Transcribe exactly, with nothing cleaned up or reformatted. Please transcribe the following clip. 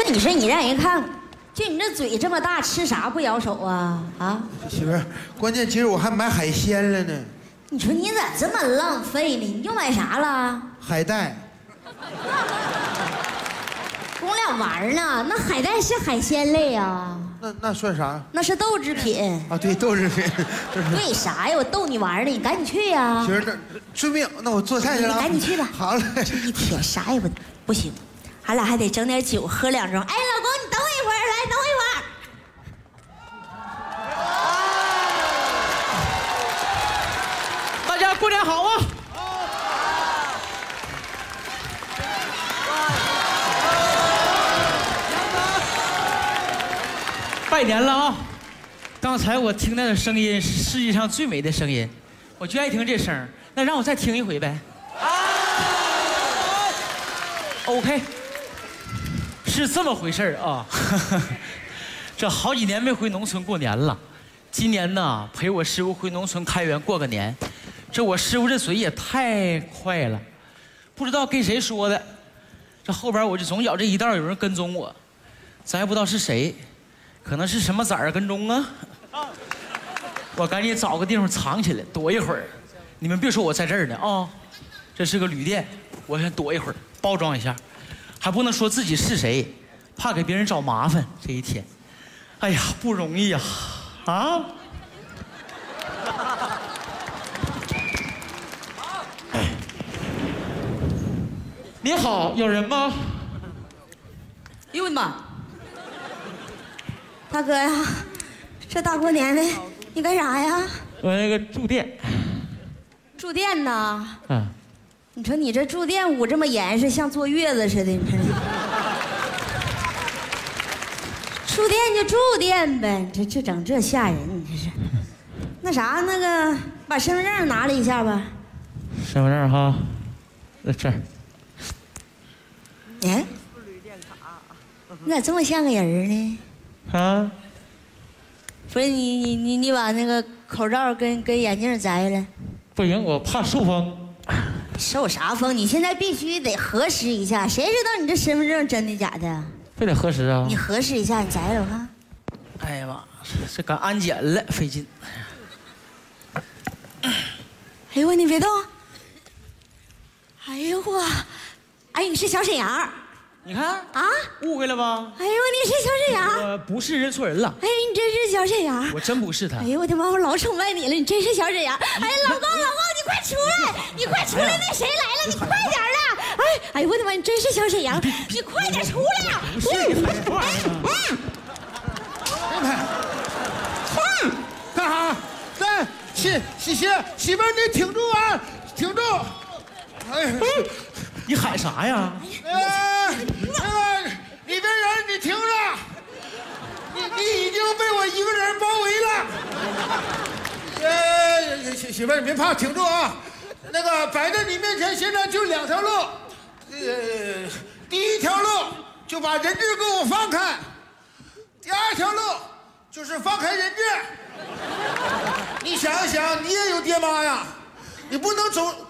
那你说你让人看，就你这嘴这么大，吃啥不咬手啊？啊！ 媳妇儿，关键今儿我还买海鲜了呢。 你说你咋这么浪费呢？你又买啥了？ 海带。 跟我俩玩呢？那海带是海鲜类呀。 那那算啥？ 那是豆制品啊，对，豆制品。 对啥呀？我逗你玩呢，你赶紧去呀！ 媳妇儿，那顺便，那我做菜去了。 你赶紧去吧。 好嘞。 这一天啥也不不行，俺俩还得整点酒喝两盅。哎，老公，你等我一会儿，来，等我一会儿。 大家过年好啊！拜年了啊！刚才我听到的声音是世界上最美的声音，我就爱听这声儿，那让我再听一回呗。OK， 是这么回事啊。这好几年没回农村过年了，今年呢陪我师傅回农村开园过个年。这我师傅这嘴也太快了，不知道跟谁说的，这后边我就总觉这一道有人跟踪我，咱也不知道是谁。可能是什么崽儿跟踪啊！我赶紧找个地方藏起来，躲一会儿。你们别说我在这儿呢啊、哦，这是个旅店，我先躲一会儿，包装一下，还不能说自己是谁，怕给别人找麻烦。这一天，哎呀，不容易呀！啊！你好，有人吗？ 哎呦我的妈！大哥呀，这大过年的，你干啥呀？ 我那个住店。 住店呢？ 嗯。 你说你这住店捂这么严实，像坐月子似的，你说。住店就住店呗，这这整这吓人，你这是。那啥，那个把身份证拿了一下吧。 身份证哈，在这儿。 哎，你咋这么像个人呢？ 啊， 不是你你你你把那个口罩跟跟眼镜摘了， 不行，我怕受风。 受啥风？你现在必须得核实一下，谁知道你这身份证真的假的？ 非得核实啊！ 你核实一下，你摘了我看。 哎呀妈，这赶安检了，费劲。 哎呦我，你别动！哎呦我，哎，你是小沈阳。 你看啊， 误会了吧？ 哎呦，你是小沈阳？ 我不是认错人了。 哎，你真是小沈阳？ 我真不是他。 哎呦我的妈，我老崇拜你了，你真是小沈阳。哎，老公老公，你快出来，你快出来，那谁来了？你快点的！哎，哎呦我的妈，你真是小沈阳，你快点出来呀！ 不是废话呀。 嗯，干啥？干媳媳媳媳妇儿，你挺住啊，挺住！哎。 你喊啥呀？ 呃，那个里边人，你听着，你你已经被我一个人包围了。呃，媳媳妇儿，你别怕，挺住啊。那个摆在你面前，现在就两条路。呃，第一条路就把人质给我放开，第二条路就是放开人质。你想一想，你也有爹妈呀。你不能总